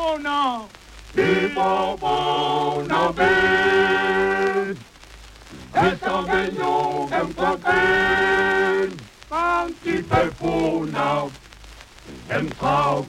vågner. Viborg vågner vel. Efter med jorden på ben. Bank de beboner. Dem trav